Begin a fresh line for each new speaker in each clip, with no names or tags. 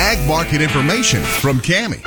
ag market information from Cami.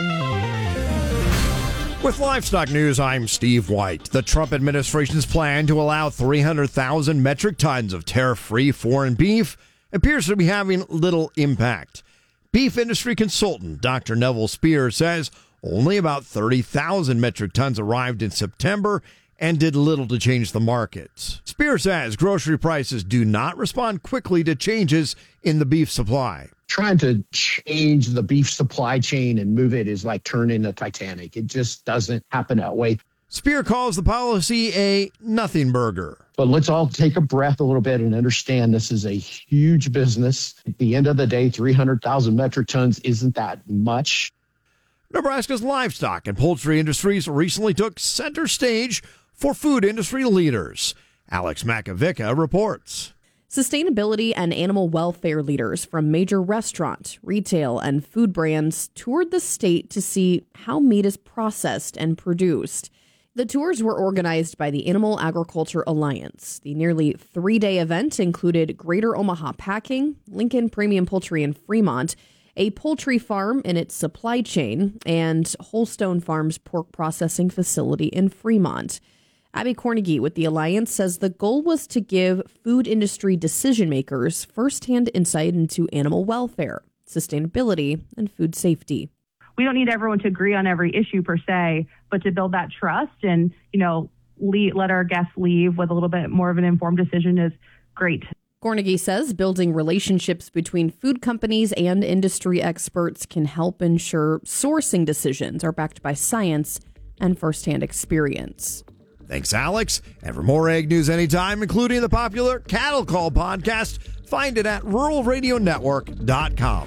With Livestock News, I'm Steve White. The Trump administration's plan to allow 300,000 metric tons of tariff-free foreign beef appears to be having little impact. Beef industry consultant Dr. Neville Spear says only about 30,000 metric tons arrived in September and did little to change the markets. Spear says grocery prices do not respond quickly to changes in the beef supply.
Trying to change the beef supply chain and move it is like turning the Titanic. It just doesn't happen that way.
Spear calls the policy a nothing burger.
But let's all take a breath a little bit and understand this is a huge business. At the end of the day, 300,000 metric tons isn't that much.
Nebraska's livestock and poultry industries recently took center stage for food industry leaders. Alex Makovica reports.
Sustainability and animal welfare leaders from major restaurant, retail, and food brands toured the state to see how meat is processed and produced. The tours were organized by the Animal Agriculture Alliance. The nearly 3-day event included Greater Omaha Packing, Lincoln Premium Poultry in Fremont, a poultry farm in its supply chain, and Holstone Farms pork processing facility in Fremont. Abby Cornegie with the Alliance says the goal was to give food industry decision makers firsthand insight into animal welfare, sustainability, and food safety.
We don't need everyone to agree on every issue per se, but to build that trust and, let our guests leave with a little bit more of an informed decision is great.
Cornegie says building relationships between food companies and industry experts can help ensure sourcing decisions are backed by science and firsthand experience.
Thanks, Alex. And for more ag news anytime, including the popular Cattle Call podcast, find it at ruralradionetwork.com.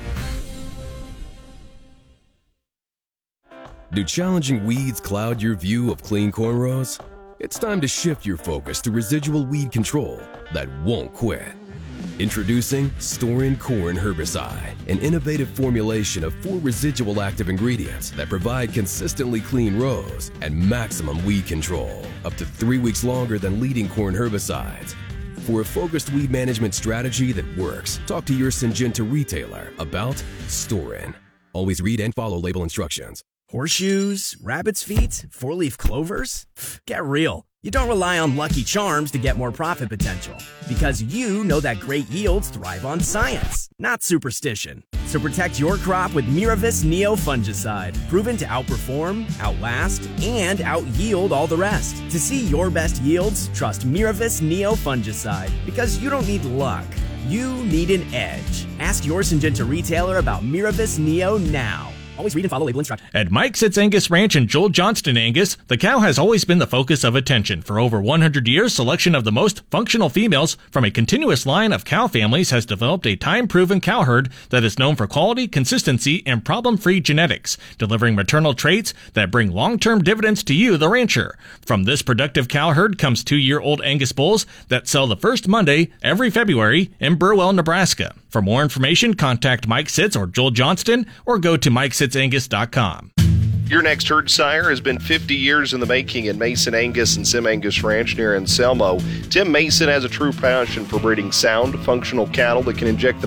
Do challenging weeds cloud your view of clean corn rows? It's time to shift your focus to residual weed control that won't quit. Introducing Storin Corn Herbicide, an innovative formulation of 4 residual active ingredients that provide consistently clean rows and maximum weed control, up to 3 weeks longer than leading corn herbicides. For a focused weed management strategy that works, talk to your Syngenta retailer about Storin. Always read and follow label instructions.
Horseshoes, rabbit's feet, 4-leaf clovers? Get real. You don't rely on Lucky Charms to get more profit potential, because you know that great yields thrive on science, not superstition. So protect your crop with Miravis Neo Fungicide, proven to outperform, outlast, and out-yield all the rest. To see your best yields, trust Miravis Neo Fungicide, because you don't need luck. You need an edge. Ask your Syngenta retailer about Miravis Neo now. Always read and follow label instructions.
At Mike Sitz Angus Ranch and Joel Johnston Angus, the cow has always been the focus of attention. For over 100 years, selection of the most functional females from a continuous line of cow families has developed a time-proven cow herd that is known for quality, consistency, and problem-free genetics, delivering maternal traits that bring long-term dividends to you, the rancher. From this productive cow herd comes 2-year-old Angus bulls that sell the first Monday every February in Burwell, Nebraska. For more information, contact Mike Sitz or Joel Johnston or go to MikeSitzAngus.com.
Your next herd sire has been 50 years in the making in Mason Angus and Sim Angus Ranch near Anselmo. Tim Mason has a true passion for breeding sound, functional cattle that can inject the